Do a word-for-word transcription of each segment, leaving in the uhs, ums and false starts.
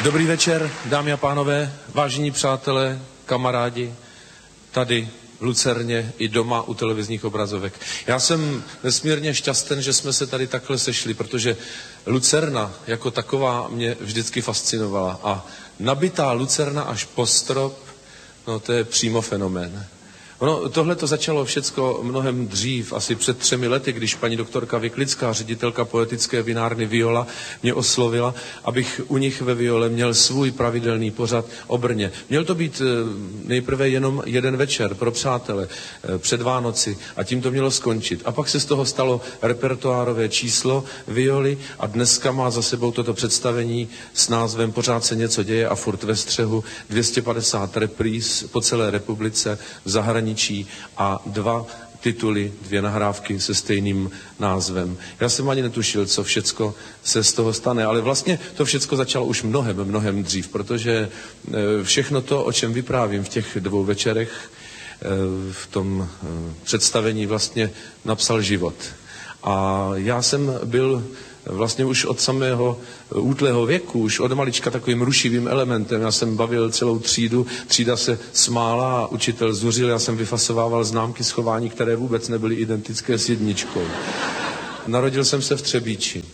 Dobrý večer, dámy a pánové, vážení přátelé, kamarádi, tady v Lucerně i doma u televizních obrazovek. Já jsem nesmírně šťasten, že jsme se tady takhle sešli, protože Lucerna jako taková mě vždycky fascinovala a nabitá Lucerna až po strop, no to je přímo fenomén. Ono, tohle to začalo všecko mnohem dřív, asi před třemi lety, když paní doktorka Vyklická, ředitelka poetické vinárny Viola, mě oslovila, abych u nich ve Viole měl svůj pravidelný pořad o Brně. Měl to být nejprve jenom jeden večer pro přátele před Vánoci a tím to mělo skončit. A pak se z toho stalo repertoárové číslo Violy a dneska má za sebou toto představení s názvem Pořád se něco děje a furt ve střehu, dvě stě padesát repríz po celé republice v zahraničí a dva tituly, dvě nahrávky se stejným názvem. Já jsem ani netušil, co všecko se z toho stane, ale vlastně to všecko začalo už mnohem, mnohem dřív, protože všechno to, o čem vyprávím v těch dvou večerech, v tom představení vlastně napsal život. A já jsem byl vlastně už od samého útlého věku, už od malička takovým rušivým elementem. Já jsem bavil celou třídu, třída se smála a učitel zuřil, já jsem vyfasovával známky schování, které vůbec nebyly identické s jedničkou. Narodil jsem se v Třebíči.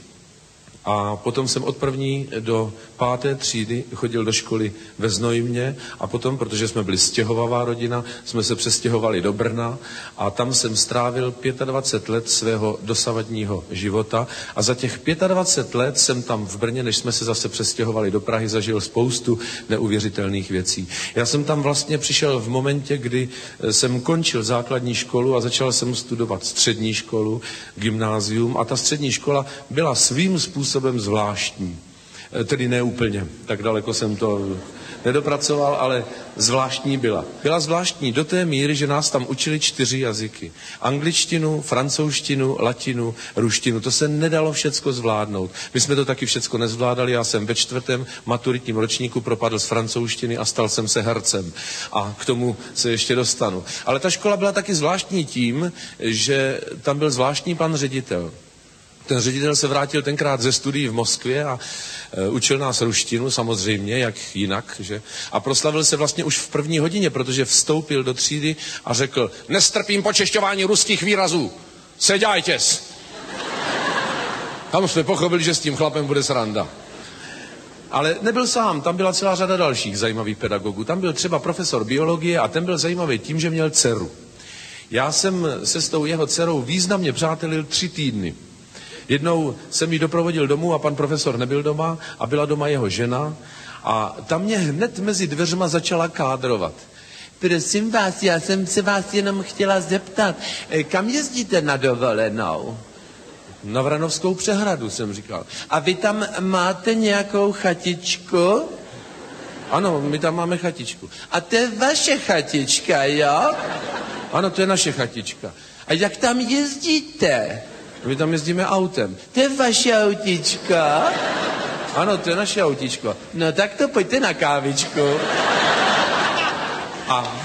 A potom jsem od první do páté třídy chodil do školy ve Znojmě a potom, protože jsme byli stěhovavá rodina, jsme se přestěhovali do Brna a tam jsem strávil dvacet pět let svého dosavadního života a za těch dvacet pět let jsem tam v Brně, než jsme se zase přestěhovali do Prahy, zažil spoustu neuvěřitelných věcí. Já jsem tam vlastně přišel v momentě, kdy jsem končil základní školu a začal jsem studovat střední školu, gymnázium a ta střední škola byla svým způsobem zvláštní. Tedy ne úplně, tak daleko jsem to nedopracoval, ale zvláštní byla. Byla zvláštní do té míry, že nás tam učili čtyři jazyky. Angličtinu, francouzštinu, latinu, ruštinu. To se nedalo všecko zvládnout. My jsme to taky všecko nezvládali. Já jsem ve čtvrtém maturitním ročníku propadl z francouzštiny a stal jsem se hercem. A k tomu se ještě dostanu. Ale ta škola byla taky zvláštní tím, že tam byl zvláštní pan ředitel. Ten ředitel se vrátil tenkrát ze studií v Moskvě a e, učil nás ruštinu, samozřejmě, jak jinak, že? A proslavil se vlastně už v první hodině, protože vstoupil do třídy a řekl: nestrpím počešťování ruských výrazů, seďajtěs. Tam jsme pochopili, že s tím chlapem bude sranda. Ale nebyl sám, tam byla celá řada dalších zajímavých pedagogů. Tam byl třeba profesor biologie a ten byl zajímavý tím, že měl dceru. Já jsem se s tou jeho dcerou významně přátelil tři týdny. Jednou jsem ji doprovodil domů a pan profesor nebyl doma a byla doma jeho žena a tam mě hned mezi dveřma začala kádrovat. Prosím vás, já jsem se vás jenom chtěla zeptat, kam jezdíte na dovolenou? Na Vranovskou přehradu, jsem říkal. A vy tam máte nějakou chatičku? Ano, my tam máme chatičku. A to je vaše chatička, jo? Ano, to je naše chatička. A jak tam jezdíte? My tam jezdíme autem. To je vaše autíčko? Ano, to je naše autíčko. No tak to pojďte na kávičku. A...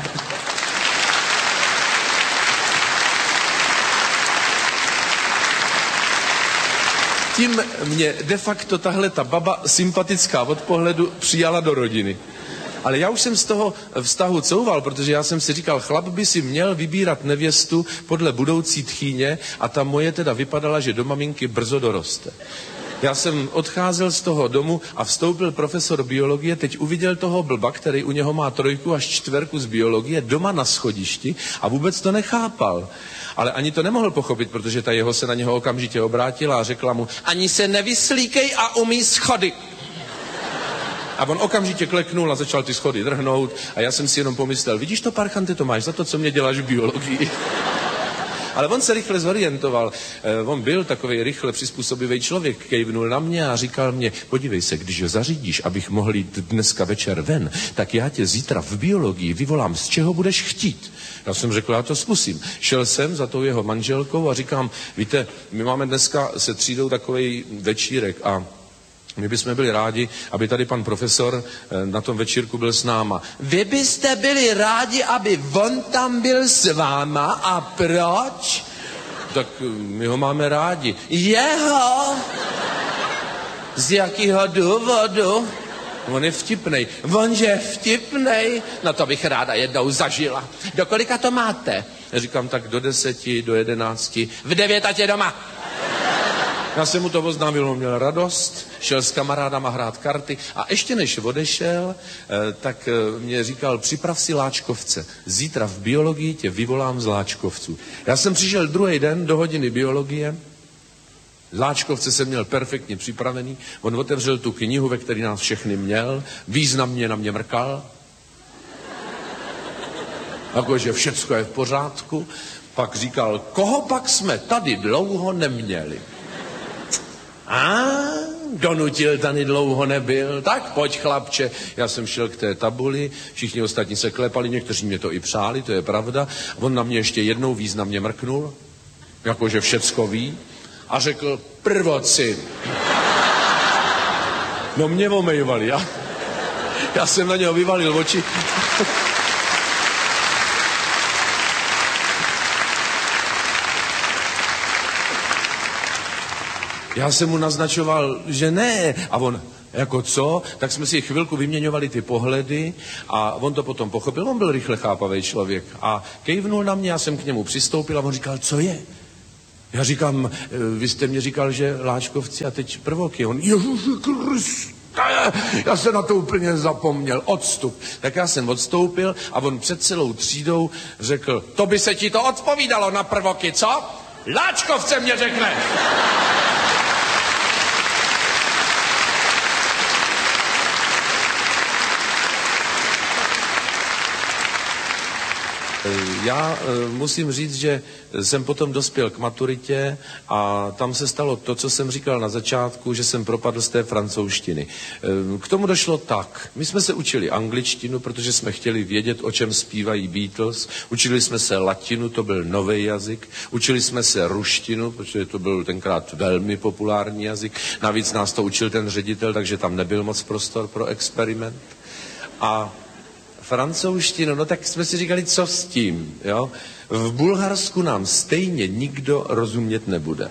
Tím mě de facto tahle ta baba sympatická od pohledu přijala do rodiny. Ale já už jsem z toho vztahu couval, protože já jsem si říkal, chlap by si měl vybírat nevěstu podle budoucí tchýně a ta moje teda vypadala, že do maminky brzo doroste. Já jsem odcházel z toho domu a vstoupil profesor biologie, teď uviděl toho blba, který u něho má trojku až čtverku z biologie, doma na schodišti a vůbec to nechápal. Ale ani to nemohl pochopit, protože ta jeho se na něho okamžitě obrátila a řekla mu, ani se nevyslíkej a umí schody. A on okamžitě kleknul a začal ty schody drhnout a já jsem si jenom pomyslel, vidíš to, Parchante, to máš za to, co mě děláš v biologii. Ale on se rychle zorientoval. On byl takovej rychle přizpůsobivý člověk, kejvnul na mě a říkal mě, podívej se, když ho zařídíš, abych mohl jít dneska večer ven, tak já tě zítra v biologii vyvolám, z čeho budeš chtít. Já jsem řekl, já to zkusím. Šel jsem za tou jeho manželkou a říkám, víte, my máme dneska se třídou takovej večírek a my bychom byli rádi, aby tady pan profesor na tom večírku byl s náma. Vy byste byli rádi, aby on tam byl s váma a proč? Tak my ho máme rádi. Jeho? Z jakého důvodu? On je vtipnej. On je vtipnej? No to bych ráda jednou zažila. Do kolika to máte? Já říkám, tak do deseti, do jedenácti. V devět ať je doma. Já jsem mu to oznámil, on měl radost, šel s kamarádama hrát karty a ještě než odešel, tak mě říkal, připrav si láčkovce. Zítra v biologii tě vyvolám z láčkovců. Já jsem přišel druhý den do hodiny biologie, láčkovce jsem měl perfektně připravený, on otevřel tu knihu, ve které nás všechny měl, významně na mě mrkal, jakože všecko je v pořádku, pak říkal, koho pak jsme tady dlouho neměli. A donutil, tady dlouho nebyl, tak pojď chlapče. Já jsem šel k té tabuli, všichni ostatní se klepali, někteří mě to i přáli, to je pravda. On na mě ještě jednou významně mrknul, jakože všecko ví, a řekl, prvoci. No mě omejvali, já, já jsem na něho vyvalil oči. Já jsem mu naznačoval, že ne. A on, jako co? Tak jsme si chvilku vyměňovali ty pohledy a on to potom pochopil. On byl rychle chápavý člověk. A kejvnul na mě, já jsem k němu přistoupil a on říkal, co je? Já říkám, vy jste mě říkal, že láčkovci a teď prvoky. On, Ježiši Kriste, já jsem na to úplně zapomněl. Odstup. Tak já jsem odstoupil a on před celou třídou řekl, to by se ti to odpovídalo na prvoky, co? Láčkovce mě řekne. Já musím říct, že jsem potom dospěl k maturitě a tam se stalo to, co jsem říkal na začátku, že jsem propadl z té francouzštiny. K tomu došlo tak. My jsme se učili angličtinu, protože jsme chtěli vědět, o čem zpívají Beatles. Učili jsme se latinu, to byl nový jazyk. Učili jsme se ruštinu, protože to byl tenkrát velmi populární jazyk. Navíc nás to učil ten ředitel, takže tam nebyl moc prostor pro experiment. A francouzštinu, no tak jsme si říkali, co s tím, jo? V Bulharsku nám stejně nikdo rozumět nebude.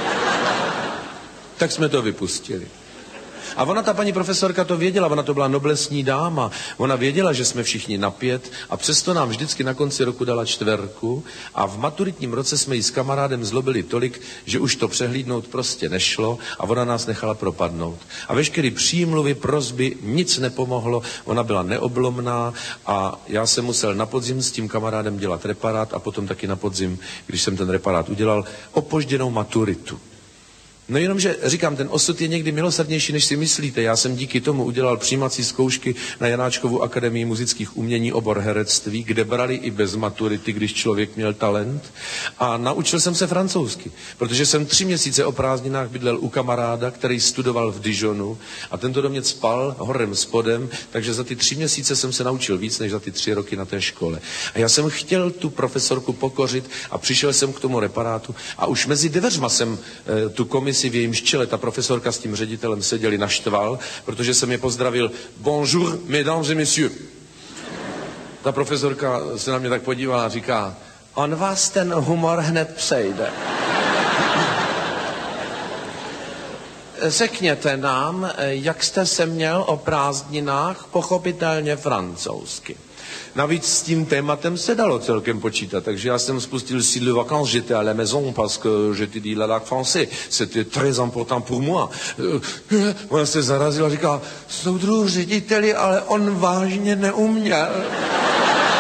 Tak jsme to vypustili. A ona, ta paní profesorka, to věděla, ona to byla noblesní dáma, ona věděla, že jsme všichni na pět a přesto nám vždycky na konci roku dala čtverku a v maturitním roce jsme ji s kamarádem zlobili tolik, že už to přehlídnout prostě nešlo a ona nás nechala propadnout. A veškerý přímluvy, prosby, nic nepomohlo, ona byla neoblomná a já jsem musel na podzim s tím kamarádem dělat reparát a potom taky na podzim, když jsem ten reparát udělal, opožděnou maturitu. No jenomže, říkám, ten osud je někdy milosrdnější, než si myslíte. Já jsem díky tomu udělal přijímací zkoušky na Janáčkovu akademii muzických umění obor herectví, kde brali i bez maturity, když člověk měl talent. A naučil jsem se francouzsky, protože jsem tři měsíce o prázdninách bydlel u kamaráda, který studoval v Dijonu a tento do mě spal horem spodem, takže za ty tři měsíce jsem se naučil víc, než za ty tři roky na té škole. A já jsem chtěl tu profesorku pokořit a přišel jsem k tomu reparátu a už mezi dveřma jsem e, tu komisi v jejím čele, ta profesorka s tím ředitelem seděli naštval, protože jsem je pozdravil bonjour, mesdames et messieurs. Ta profesorka se na mě tak podívala a říká, on vás ten humor hned přejde. Řekněte nám, jak jste se měl o prázdninách, pochopitelně francouzsky. Navíc s tím tématem se dalo celkem počítat, takže já jsem spustil si le vacances, j'étais à la maison parce que j'étudie la langue français, c'était très important pour moi. Ona se zarazila a říká, soudruhu řediteli, ale on vážně neuměl.